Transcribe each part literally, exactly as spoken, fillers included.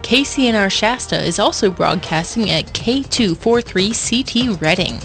K C N R Shasta is also broadcasting at K two forty-three C T Redding.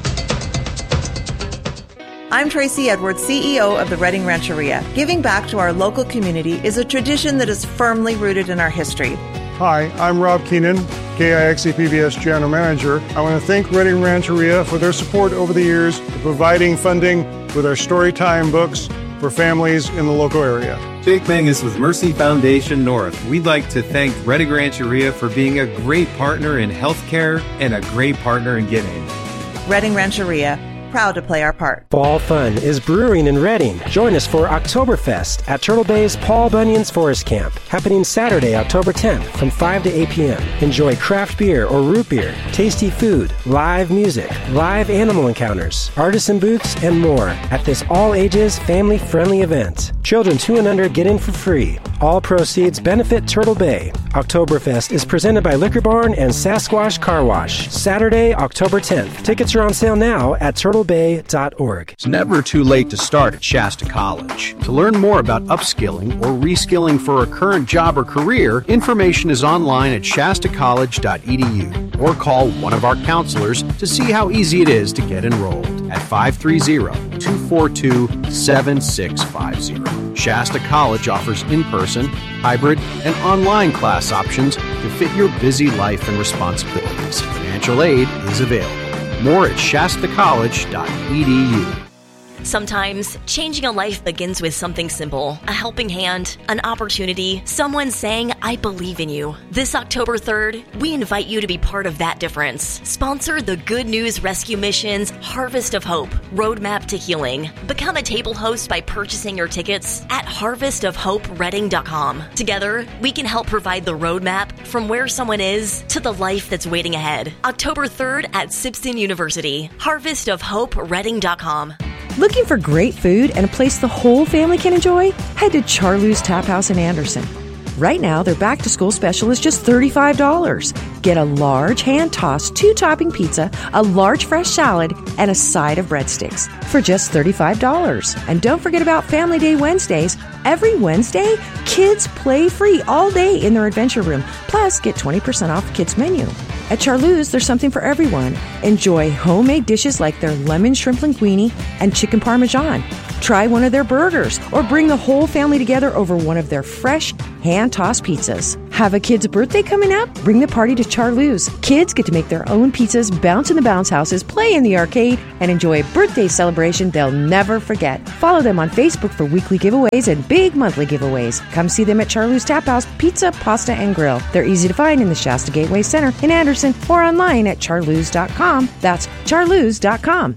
I'm Tracy Edwards, C E O of the Redding Rancheria. Giving back to our local community is a tradition that is firmly rooted in our history. Hi, I'm Rob Keenan, K I X E P B S General Manager. I want to thank Redding Rancheria for their support over the years, providing funding with our Storytime books for families in the local area. Jake Mangus with Mercy Foundation North. We'd like to thank Redding Rancheria for being a great partner in healthcare and a great partner in giving. Redding Rancheria, proud to play our part. Fall fun is brewing in Redding. Join us for Oktoberfest at Turtle Bay's Paul Bunyan's Forest Camp, happening Saturday, October tenth from five to eight p.m. Enjoy craft beer or root beer, tasty food, live music, live animal encounters, artisan booths, and more at this all-ages, family-friendly event. Children two and under get in for free. All proceeds benefit Turtle Bay. Oktoberfest is presented by Liquor Barn and Sasquatch Car Wash. Saturday, October tenth. Tickets are on sale now at turtle bay dot org. It's never too late to start at Shasta College. To learn more about upskilling or reskilling for a current job or career, information is online at shasta college dot e d u or call one of our counselors to see how easy it is to get enrolled at five three zero, two four two, seven six five zero. Shasta College offers in-person, hybrid, and online class options to fit your busy life and responsibilities. Financial aid is available. More at shasta college dot e d u. Sometimes, changing a life begins with something simple. A helping hand, an opportunity, someone saying, I believe in you. This October third, we invite you to be part of that difference. Sponsor the Good News Rescue Mission's Harvest of Hope, Roadmap to Healing. Become a table host by purchasing your tickets at harvest of hope redding dot com. Together, we can help provide the roadmap from where someone is to the life that's waiting ahead. October third at Sipson University. harvest of hope redding dot com. Looking for great food and a place the whole family can enjoy? Head to Charloo's Tap House in Anderson. Right now, their back-to-school special is just thirty-five dollars. Get a large hand-tossed two-topping pizza, a large fresh salad, and a side of breadsticks for just thirty-five dollars. And don't forget about Family Day Wednesdays. Every Wednesday, kids play free all day in their adventure room. Plus, get twenty percent off the kids' menu. At Charloo's, there's something for everyone. Enjoy homemade dishes like their lemon shrimp linguine and chicken parmesan. Try one of their burgers or bring the whole family together over one of their fresh hand-tossed pizzas. Have a kid's birthday coming up? Bring the party to Charloo's. Kids get to make their own pizzas, bounce in the bounce houses, play in the arcade, and enjoy a birthday celebration they'll never forget. Follow them on Facebook for weekly giveaways and big monthly giveaways. Come see them at Charloo's Tap House Pizza, Pasta, and Grill. They're easy to find in the Shasta Gateway Center in Anderson or online at charloos dot com. That's charloos dot com.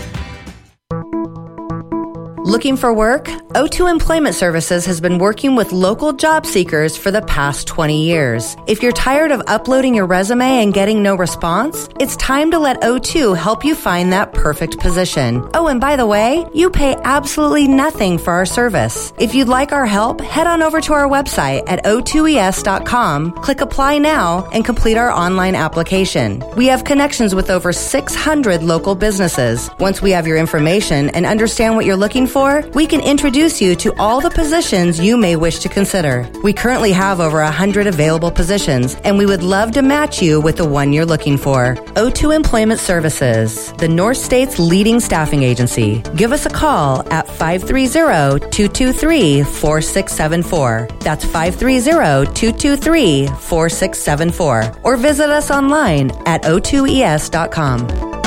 Looking for work? O two Employment Services has been working with local job seekers for the past twenty years. If you're tired of uploading your resume and getting no response, it's time to let O two help you find that perfect position. Oh, and by the way, you pay absolutely nothing for our service. If you'd like our help, head on over to our website at o two e s dot com, click Apply Now, and complete our online application. We have connections with over six hundred local businesses. Once we have your information and understand what you're looking for, we can introduce you to all the positions you may wish to consider. We currently have over one hundred available positions, and we would love to match you with the one you're looking for. O two Employment Services, the North State's leading staffing agency. Give us a call at five three zero, two two three, four six seven four. That's five three zero, two two three, four six seven four. Or visit us online at o two e s dot com.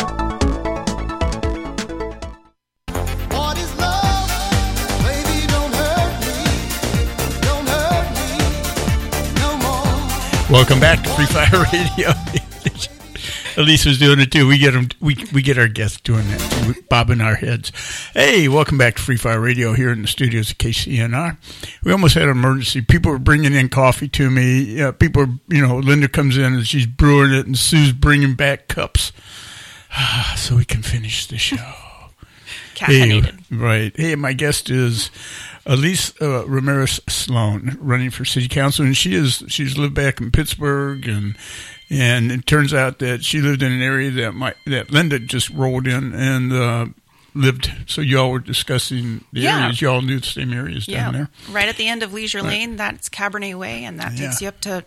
Welcome back to Free Fire Radio. Elisa's doing it too. We get them. We we get our guests doing that too, bobbing our heads. Hey, welcome back to Free Fire Radio here in the studios of K C N R. We almost had an emergency. People were bringing in coffee to me. Uh, people, are, you know, Linda comes in and she's brewing it, and Sue's bringing back cups so we can finish the show. Caffeinated. Hey, right. Hey, my guest is Elise uh, Ramirez Sloan, running for city council, and she is she's lived back in Pittsburgh, and and it turns out that she lived in an area that my that Linda just rolled in and uh, lived. So y'all were discussing the yeah. areas. Y'all knew the same areas yeah. down there, right at the end of Leisure right. Lane. That's Cabernet Way, and that yeah. takes you up to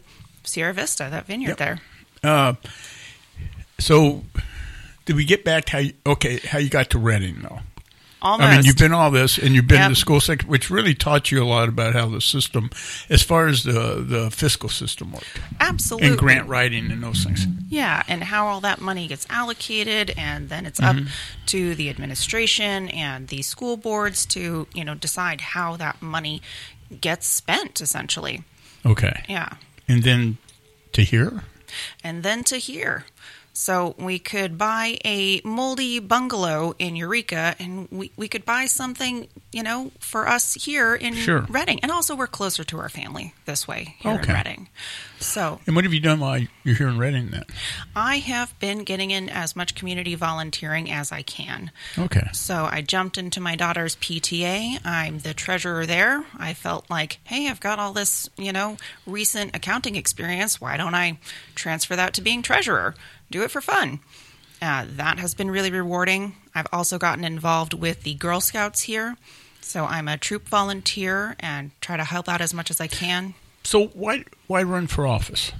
Sierra Vista, that vineyard Yep. there. Uh, so, did we get back to how you, okay, how you got to Reading, though? Almost. I mean, you've been all this, and you've been Yep. in the school sector, which really taught you a lot about how the system, as far as the, the fiscal system worked. Absolutely. And grant writing and those things. Yeah, and how all that money gets allocated, and then it's Mhm. up to the administration and the school boards to, you know, decide how that money gets spent, essentially. Okay. Yeah. And then to here? And then to here. So we could buy a moldy bungalow in Eureka, and we, we could buy something, you know, for us here in Sure. Reading. And also we're closer to our family this way here Okay. in Reading. So And what have you done while you're here in Reading then? I have been getting in as much community volunteering as I can. Okay. So I jumped into my daughter's P T A. I'm the treasurer there. I felt like, hey, I've got all this, you know, recent accounting experience. Why don't I transfer that to being treasurer? Do it for fun. Uh, that has been really rewarding. I've also gotten involved with the Girl Scouts here. So I'm a troop volunteer and try to help out as much as I can. So why why run for office?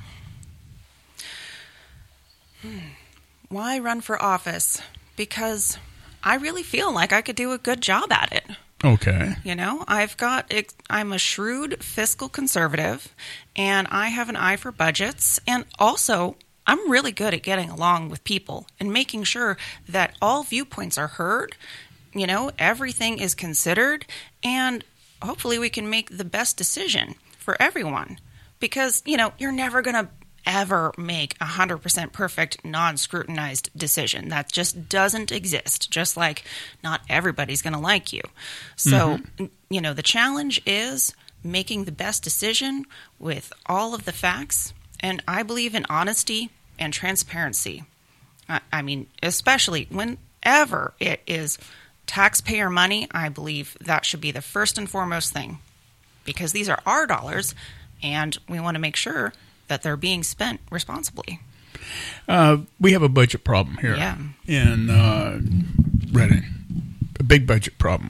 Hmm. Why run for office? Because I really feel like I could do a good job at it. Okay. You know, I've got, I'm a shrewd fiscal conservative, and I have an eye for budgets, and also I'm really good at getting along with people and making sure that all viewpoints are heard, you know, everything is considered, and hopefully we can make the best decision for everyone. Because, you know, you're never going to ever make a one hundred percent perfect, non-scrutinized decision. That just doesn't exist, just like not everybody's going to like you. So, mm-hmm. you know, the challenge is making the best decision with all of the facts, and I believe in honesty and transparency. I, I mean, especially whenever it is taxpayer money, I believe that should be the first and foremost thing, because these are our dollars, and we want to make sure that they're being spent responsibly. Uh, we have a budget problem here yeah. in uh, Reading, a big budget problem.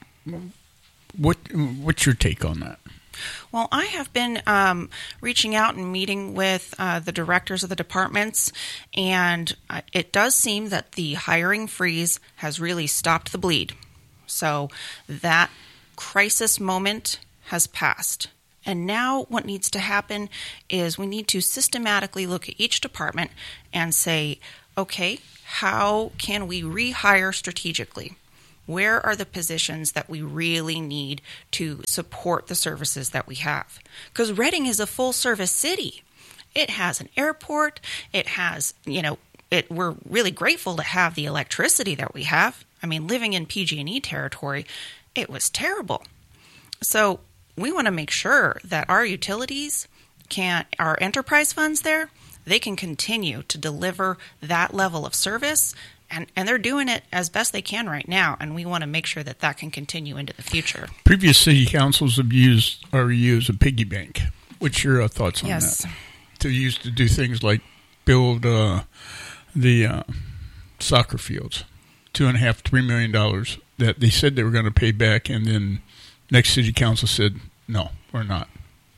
What What's your take on that? Well, I have been um, reaching out and meeting with uh, the directors of the departments, and uh, it does seem that the hiring freeze has really stopped the bleed. So that crisis moment has passed. And now what needs to happen is we need to systematically look at each department and say, okay, how can we rehire strategically? Where are the positions that we really need to support the services that we have? Because Reading is a full-service city. It has an airport. It has, you know, it. We're really grateful to have the electricity that we have. I mean, living in P G and E territory, it was terrible. So we want to make sure that our utilities can, our enterprise funds there, they can continue to deliver that level of service. And, and they're doing it as best they can right now, and we want to make sure that that can continue into the future. Previous city councils have used R E U as a piggy bank. What's your uh, thoughts on yes. that? To use to do things like build uh, the uh, soccer fields, two and a half, three million dollars that they said they were going to pay back, and then next city council said, no, we're not.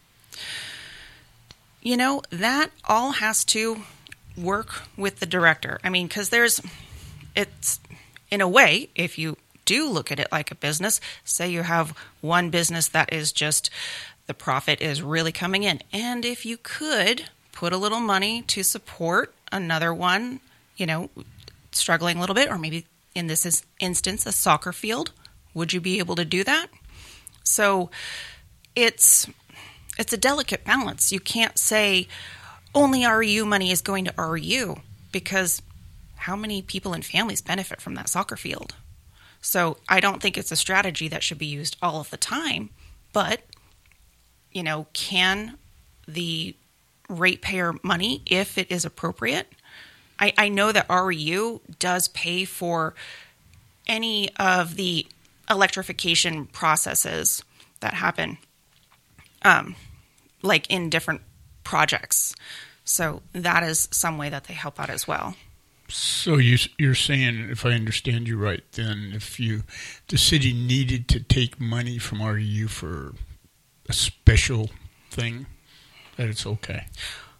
You know, that all has to work with the director. I mean, because there's, it's, in a way, if you do look at it like a business, say you have one business that is just, the profit is really coming in. And if you could put a little money to support another one, you know, struggling a little bit, or maybe in this instance, a soccer field, would you be able to do that? So it's it's a delicate balance. You can't say only R E U money is going to R E U, because how many people and families benefit from that soccer field? So I don't think it's a strategy that should be used all of the time, but, you know, can the ratepayer money, if it is appropriate, I, I know that R E U does pay for any of the electrification processes that happen, um, like in different projects. So that is some way that they help out as well. So you, you're saying, if I understand you right, then if you the city needed to take money from R E U for a special thing, that it's okay?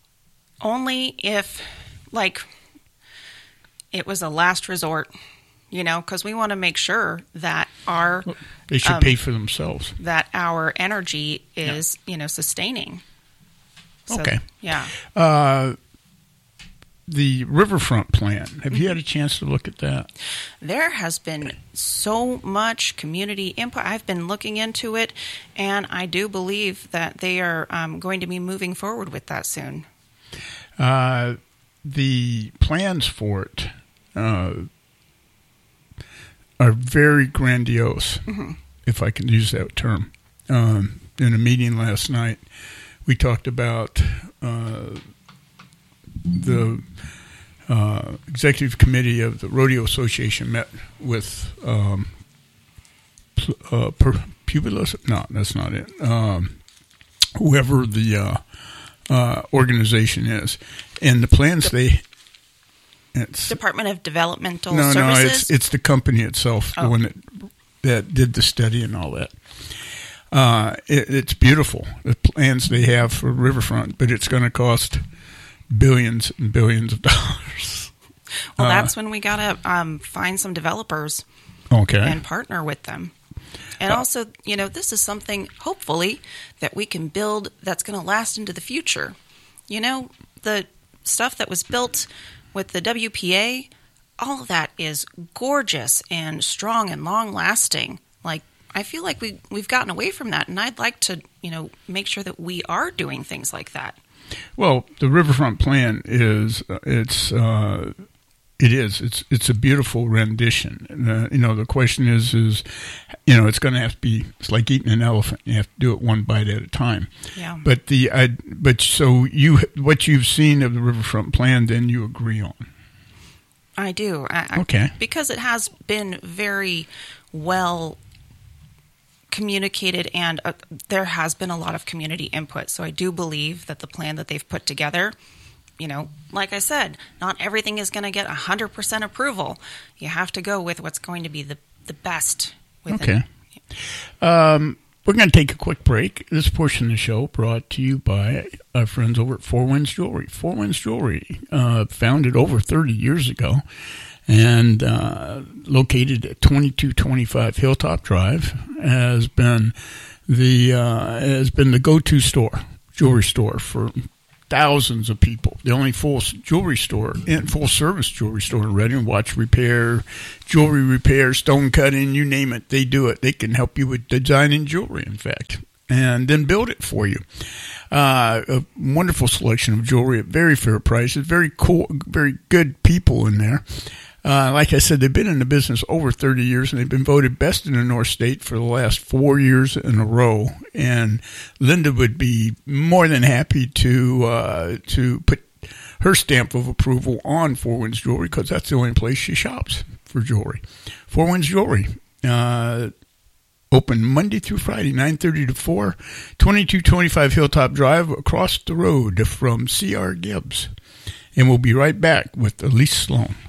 only if, like, it was a last resort, you know, because we want to make sure that our... They should um, pay for themselves. That our energy is, yeah. you know, sustaining. So, okay. Yeah. Uh, the Riverfront plan, have you had a chance to look at that? There has been so much community input. I've been looking into it, and I do believe that they are um, going to be moving forward with that soon. Uh, the plans for it uh, are very grandiose, mm-hmm. if I can use that term. Um, in a meeting last night, we talked about uh, the uh, executive committee of the Rodeo Association met with um, uh, Publius. No, that's not it. Um, whoever the uh, uh, organization is, and the plans they. It's, Department of Developmental no, Services? No, it's it's the company itself, oh. the one that that did the study and all that. Uh, it, it's beautiful, the plans they have for Riverfront, but it's going to cost billions and billions of dollars. Well, uh, that's when we got to um, find some developers okay. and partner with them. And uh, also, you know, this is something, hopefully, that we can build that's going to last into the future. You know, the stuff that was built with the W P A, all of that is gorgeous and strong and long-lasting. Like, I feel like we, we've gotten away from that, and I'd like to, you know, make sure that we are doing things like that. Well, the Riverfront plan is, uh, it's, uh, it is, it's it's a beautiful rendition. Uh, you know, the question is, is, you know, it's going to have to be, it's like eating an elephant. You have to do it one bite at a time. Yeah. But the, I, but so you, what you've seen of the Riverfront plan, then you agree on. I do. I, okay. Because it has been very well communicated, and uh, there has been a lot of community input. So I do believe that the plan that they've put together, you know, like I said, not everything is going to get one hundred percent approval. You have to go with what's going to be the, the best. Okay. Um, we're going to take a quick break. This portion of the show brought to you by our friends over at Four Winds Jewelry. Four Winds Jewelry, uh, founded over thirty years ago, and uh, located at twenty-two twenty-five Hilltop Drive, has been the uh, has been the go-to store, jewelry store for thousands of people. The only full jewelry store, and full service jewelry store in Reading. Watch repair, jewelry repair, stone cutting, you name it, they do it. They can help you with designing jewelry, in fact, and then build it for you. Uh, a wonderful selection of jewelry at very fair prices. Very cool, very good people in there. Uh, like I said, they've been in the business over thirty years, and they've been voted best in the North State for the last four years in a row. And Linda would be more than happy to uh, to put her stamp of approval on Four Winds Jewelry, because that's the only place she shops for jewelry. Four Winds Jewelry, uh, open Monday through Friday, nine thirty to four, twenty-two twenty-five Hilltop Drive, across the road from C R Gibbs. And we'll be right back with Elise Sloan.